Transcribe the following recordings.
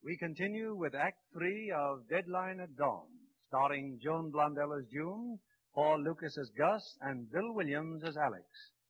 We continue with Act 3 of Deadline at Dawn, starring Joan Blondell as June, Paul Lucas as Gus, and Bill Williams as Alex.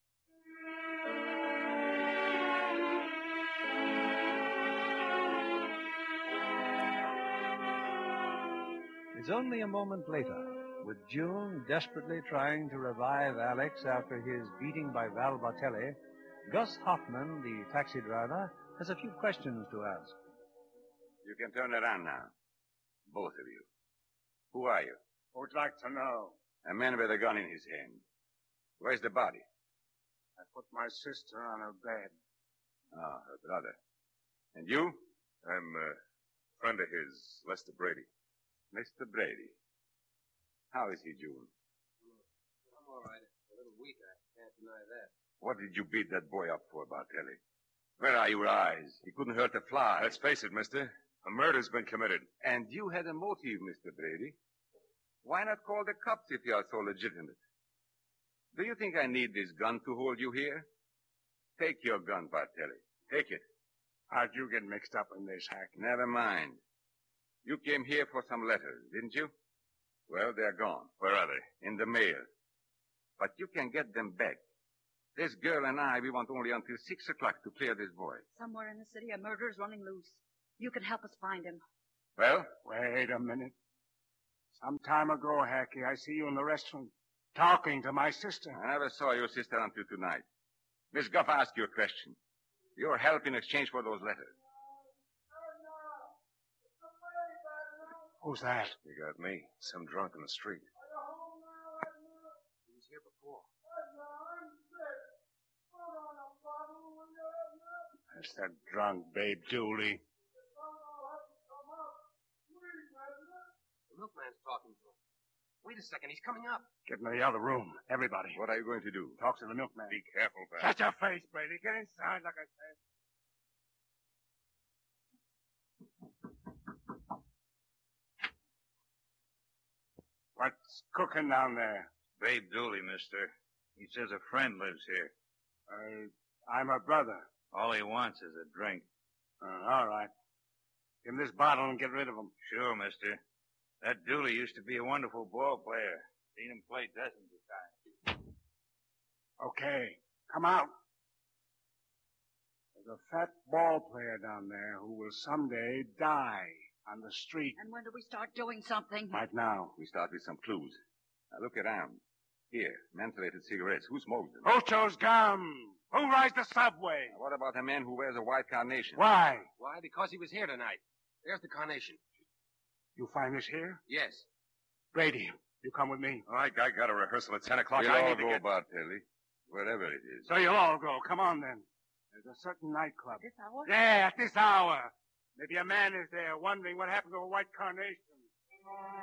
It's only a moment later, with June desperately trying to revive Alex after his beating by Val Bartelli. Gus Hoffman, the taxi driver, has a few questions to ask. You can turn it on now. Both of you. Who are you? Who'd like to know? A man with a gun in his hand. Where's the body? I put my sister on her bed. Oh, her brother. And you? I'm a friend of his, Lester Brady. Mr. Brady. How is he, June? I'm all right. A little weak, I can't deny that. What did you beat that boy up for, Bartelli? Where are your eyes? He couldn't hurt a fly. Let's face it, mister. A murder's been committed. And you had a motive, Mr. Brady. Why not call the cops if you are so legitimate? Do you think I need this gun to hold you here? Take your gun, Bartelli. Take it. How'd you get mixed up in this, Hack? Never mind. You came here for some letters, didn't you? Well, they're gone. Where are they? In the mail. But you can get them back. This girl and I, we want only until 6 o'clock to clear this boy. Somewhere in the city, a murderer's running loose. You can help us find him. Well? Wait a minute. Some time ago, Hacky, I see you in the restaurant talking to my sister. I never saw your sister until tonight. Miss Guff asked you a question. Your help in exchange for those letters. Who's that? You got me. Some drunk in the street. He was here before. That's that drunk Babe Dooley. The milkman's talking to him. Wait a second, he's coming up. Get into the other room, everybody. What are you going to do? Talk to the milkman. Be careful, Pat. Shut your face, Brady. Get inside, like I said. What's cooking down there? Babe Dooley, mister. He says a friend lives here. I'm her brother. All he wants is a drink. All right. Give him this bottle and get rid of him. Sure, mister. That Dooley used to be a wonderful ball player. Seen him play dozens of times. Okay. Come out. There's a fat ball player down there who will someday die on the street. And when do we start doing something? Right now. We start with some clues. Now look around. Here, mentholated cigarettes. Who smokes them? Who chews gum? Who rides the subway? Now, what about a man who wears a white carnation? Why? Why? Because he was here tonight. There's the carnation. You find this here? Yes. Brady, you come with me. All right, I got a rehearsal at 10 o'clock. We'll I all need to go, get... Bartelli. Wherever it is. So you'll all go. Come on, then. There's a certain nightclub. This hour? Yeah, at this hour. Maybe a man is there wondering what happened to a white carnation.